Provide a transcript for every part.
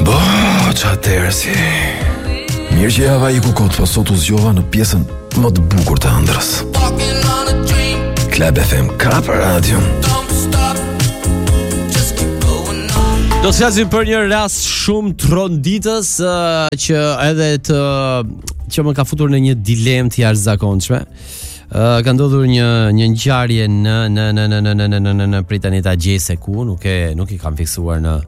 Bo, çatëherë si. Mirë që java I ku kot, po sot u zgjova në pjesën më të bukur të ëndrrës. Club FM ka për radion. Do të flasim për një rast shumë tronditës që edhe që më ka futur në një dilemë të jashtëzakonshme. Ka ndodhur një ngjarje në pritani ta gjej se ku, nuk I kam fiksuar në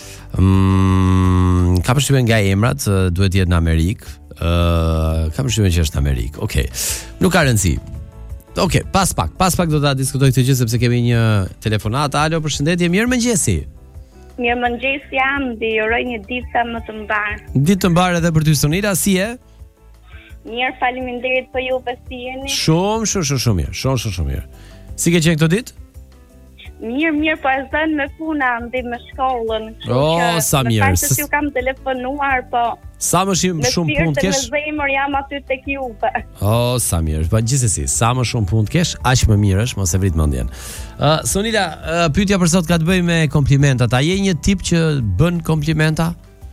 ka përshtypjen nga emrat, duhet jetë në Amerikë. Ka përshtypjen që është në Amerikë. Okej. Nuk ka rëndësi. Okej, pas pak do ta diskutoj këtë gjë sepse kemi një telefonat. Alo, përshëndetje, mirëmëngjesi. Mirëmëngjes jam, dhe uroj një ditë sa më të mbar. Ditë të mbar edhe për ty Sonila, si je? Mirë, faleminderit për ju, si jeni? Shumë mirë, shumë mirë. Si ke qenë këtë ditë? Mirë, po e zënë me puna, ndi me shkollën. Sa mirë. Në ju kam telefonuar, po sa më shumë punë të kesh? Me zemër jam aty tek juve. Sa mirë. Po gjithsesi, sa më shumë punë të kesh, aq më mirë është, mos e vrit mendjen. Sonila, pyetja për sot ka të bëjë me komplimentat. A je një tip që bën komplimenta?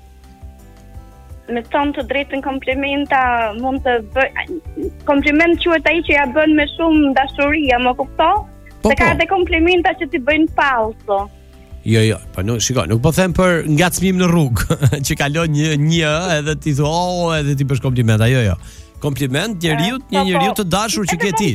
Me tonë të drejtën komplimenta mund të bëj. Kompliment quhet ai që ja bën me shumë dashuri, më kupton? Se ka dhe komplimenta që ti bëjnë falso. Jo, po nuk po them për ngacmim në rrugë, që kalon një edhe ti thua, edhe ti bësh komplimenta. Jo. Kompliment njeriu të dashur që ke ti.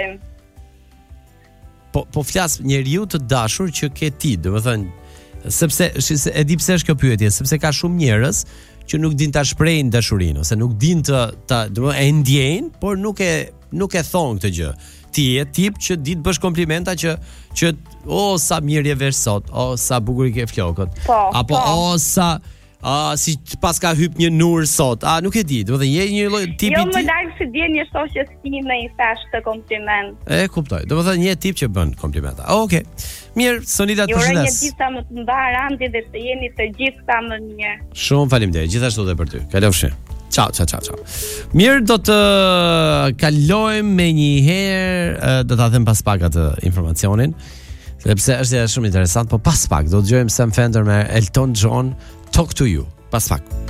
Po flas njeriu të dashur që ke ti, domethënë, sepse e di pse është kjo pyetje, sepse ka shumë njerëz që nuk din ta shprehin dashurinë ose nuk din domethënë e ndjejnë, por nuk e thon këtë gjë. Ti je tip që di të bësh komplimenta që sa mirë je vesh sot, sa bukur I ke flokët. Apo sa si pas ka hyp një nur sot. Nuk e di, domethënë je një lloj tipi. Jo më larg se dje një shoqes time I thash të kompliment. E kuptoj. Domethënë je tip që bën komplimenta. Okej. Mirë, Sonita, të përshëndes. Ju uroj një ditë sa më të mbar, Andi, dhe të jeni të gjithë sa më mirë. Shumë faleminderit. Gjithashtu edhe për ty. Kalofshi. Ciao. Mirë, do të kalojmë me një herë, do ta them pas pak atë informacionin, sepse është shumë interesant, po pas pak do të dëgjojmë Sam Fender me Elton John, Talk to You. Pas pak.